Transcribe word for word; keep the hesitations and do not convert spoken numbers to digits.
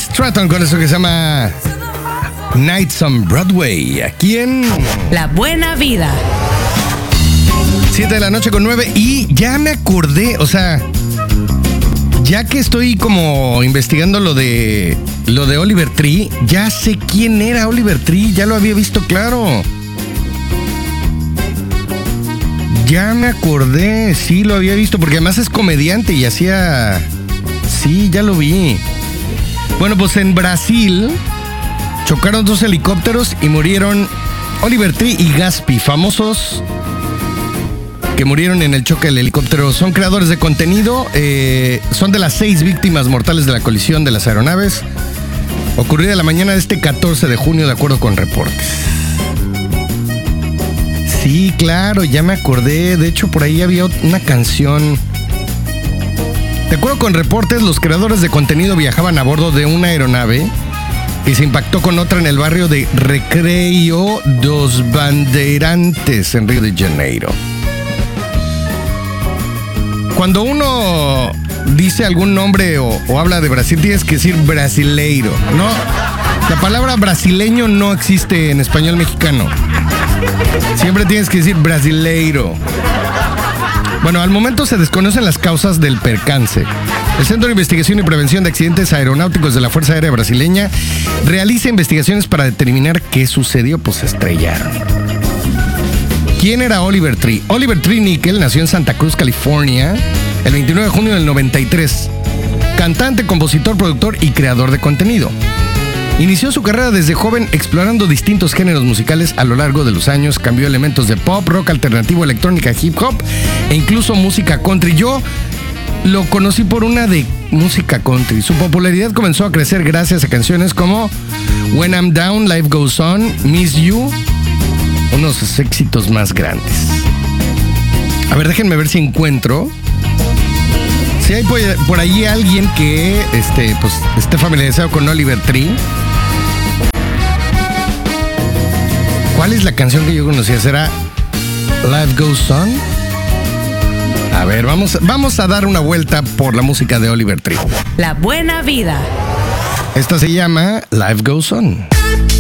Stratton con eso que se llama Nights on Broadway, aquí en La Buena Vida. siete de la noche con nueve. Y ya me acordé, o sea, ya que estoy como investigando lo de lo de Oliver Tree, ya sé quién era Oliver Tree, ya lo había visto claro. Ya me acordé, sí lo había visto, porque además es comediante y hacía... Sí, ya lo vi. Bueno, pues en Brasil chocaron dos helicópteros y murieron Oliver Tree y Gatsby, famosos que murieron en el choque del helicóptero. Son creadores de contenido, eh, son de las seis víctimas mortales de la colisión de las aeronaves, ocurrida la mañana de este catorce de junio, de acuerdo con reportes. Sí, claro, ya me acordé. De hecho, por ahí había una canción. De acuerdo con reportes, los creadores de contenido viajaban a bordo de una aeronave y se impactó con otra en el barrio de Recreio dos Bandeirantes, en Río de Janeiro. Cuando uno dice algún nombre o, o habla de Brasil, tienes que decir brasileiro, ¿no? La palabra brasileño no existe en español mexicano. Siempre tienes que decir brasileiro. Bueno, al momento se desconocen las causas del percance. El Centro de Investigación y Prevención de Accidentes Aeronáuticos de la Fuerza Aérea Brasileña realiza investigaciones para determinar qué sucedió, pues se estrellaron. ¿Quién era Oliver Tree? Oliver Tree Nickel nació en Santa Cruz, California, el veintinueve de junio del noventa y tres. Cantante, compositor, productor y creador de contenido. Inició su carrera desde joven explorando distintos géneros musicales a lo largo de los años. Cambió elementos de pop, rock alternativo, electrónica, hip hop e incluso música country. Yo lo conocí por una de música country. Su popularidad comenzó a crecer gracias a canciones como When I'm Down, Life Goes On, Miss You, unos de sus éxitos más grandes. A ver, déjenme ver si encuentro. Si hay por allí alguien que este, pues, esté familiarizado con Oliver Tree. ¿Cuál es la canción que yo conocía? ¿Será Life Goes On? A ver, vamos, vamos a dar una vuelta por la música de Oliver Tree. La Buena Vida. Esta se llama Life Goes On.